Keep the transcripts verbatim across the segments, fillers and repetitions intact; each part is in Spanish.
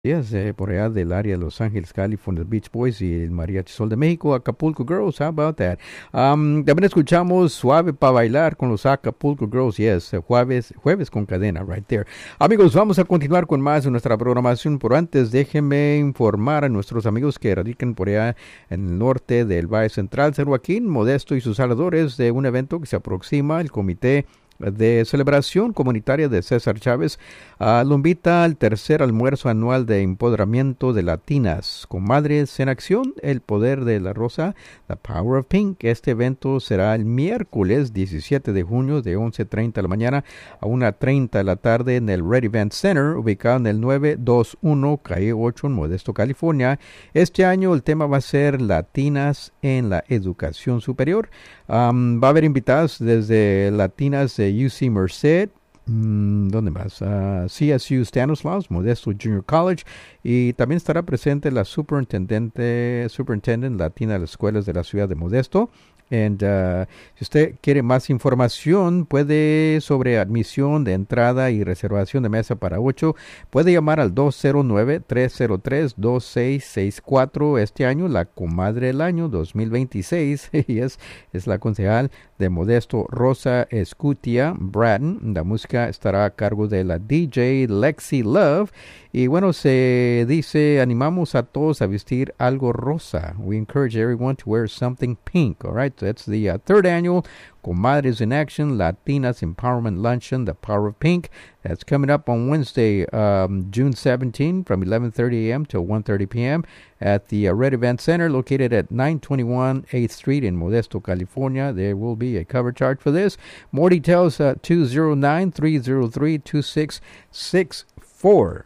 Yes, eh, por allá del área de Los Ángeles, California, Beach Boys y el Mariachi Sol de México, Acapulco Girls, how about that? Um, también escuchamos Suave para bailar con los Acapulco Girls, yes, jueves, jueves con cadena, right there. Amigos, vamos a continuar con más de nuestra programación, pero antes déjenme informar a nuestros amigos que radican por allá en el norte del Valle Central, San Joaquín, Modesto y sus alrededores de un evento que se aproxima, el Comité de Celebración Comunitaria de César Chávez uh, lo invita al tercer almuerzo anual de empoderamiento de latinas, Comadres en Acción, el poder de la rosa, The Power of Pink. Este evento será el miércoles diecisiete de junio de once treinta de la mañana a una treinta de la tarde en el Red Event Center, ubicado en el novecientos veintiuno, calle ocho en Modesto, California. Este año el tema va a ser Latinas en la Educación Superior. Um, va a haber invitadas desde latinas de U C Merced, mm, ¿dónde más? Uh, C S U Stanislaus, Modesto Junior College, y también estará presente la superintendente, superintendent latina de las escuelas de la ciudad de Modesto. And, uh, si usted quiere más información, puede sobre admisión de entrada y reservación de mesa para ocho, puede llamar al dos cero nueve, tres cero tres, dos seis seis cuatro. Este año, la comadre del año dos mil veintiséis, y es, es la concejal de Modesto, Rosa Escutia Bratton. La música estará a cargo de la D J Lexi Love. Y bueno, se dice, animamos a todos a vestir algo rosa. We encourage everyone to wear something pink. All right, so that's the uh, third annual Comadres in Action Latinas Empowerment Luncheon, The Power of Pink. That's coming up on Wednesday, um, June seventeenth, from eleven thirty a.m. till one thirty p.m. at the uh, Red Event Center, located at nine twenty-one eighth Street in Modesto, California. There will be a cover charge for this. More details at uh, two zero nine, three zero three, two six six four.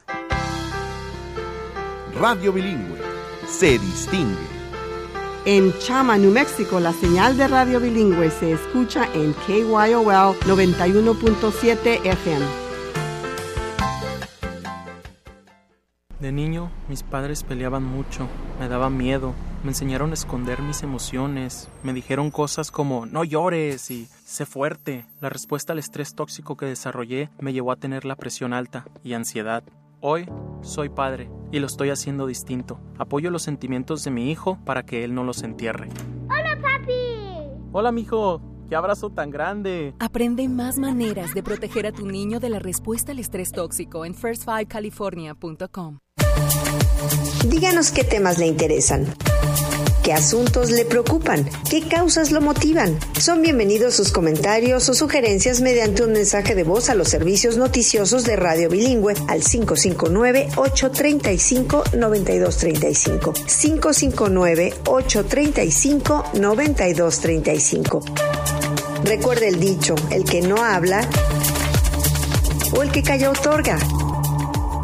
Radio Bilingüe se distingue. En Chama, New Mexico, la señal de Radio Bilingüe se escucha en K Y O L noventa y uno punto siete F M. De niño, mis padres peleaban mucho, me daba miedo, me enseñaron a esconder mis emociones, me dijeron cosas como no llores y sé fuerte. La respuesta al estrés tóxico que desarrollé me llevó a tener la presión alta y ansiedad. Hoy soy padre y lo estoy haciendo distinto. Apoyo los sentimientos de mi hijo para que él no los entierre. ¡Hola, papi! Hola, mijo. ¡Qué abrazo tan grande! Aprende más maneras de proteger a tu niño de la respuesta al estrés tóxico en first five california punto com. Díganos qué temas le interesan, qué asuntos le preocupan, qué causas lo motivan. Son bienvenidos sus comentarios o sugerencias mediante un mensaje de voz a los servicios noticiosos de Radio Bilingüe al cinco cinco nueve, ocho tres cinco, nueve dos tres cinco. cinco cinco nueve, ocho tres cinco, nueve dos tres cinco. Recuerde el dicho, el que no habla o el que calla otorga.